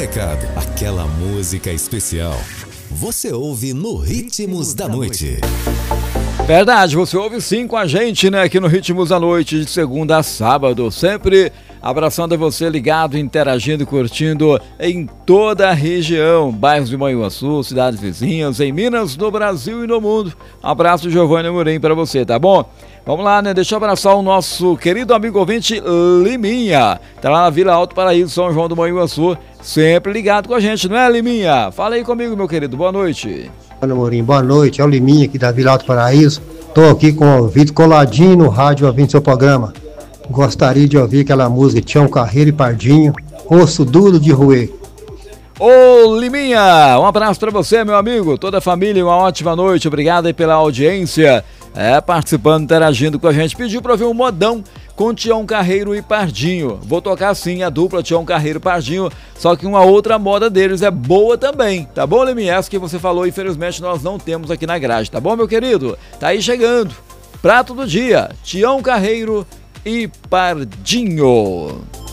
recado, aquela música especial. Você ouve no Ritmos da Noite. Verdade, você ouve sim com a gente, né? Aqui no Ritmos da Noite, de segunda a sábado. Sempre abraçando você ligado, interagindo, curtindo em toda a região. Bairros de Manhuaçu, cidades vizinhas, em Minas, no Brasil e no mundo. Um abraço, Giovanni Amorim, pra você, tá bom? Vamos lá, né? Deixa eu abraçar o nosso querido amigo ouvinte Liminha. Tá lá na Vila Alto Paraíso, São João do Manhuaçu. Sempre ligado com a gente, não é, Liminha? Fala aí comigo, meu querido. Boa noite. Amorim, boa noite, é o Liminha aqui da Vila Alto Paraíso. Tô aqui com o ouvido coladinho no rádio ouvindo seu programa. Gostaria de ouvir aquela música Tião Carreiro e Pardinho, Osso Duro de Roer. Ô Liminha, um abraço pra você, meu amigo, toda a família, uma ótima noite, obrigado aí pela audiência, participando, interagindo com a gente. Pediu pra ouvir um modão com Tião Carreiro e Pardinho. Vou tocar sim a dupla Tião Carreiro e Pardinho, só que uma outra moda deles é boa também, tá bom, Liminha? Essa que você falou, infelizmente nós não temos aqui na grade, tá bom, meu querido? Tá aí chegando, prato do dia, Tião Carreiro e Pardinho.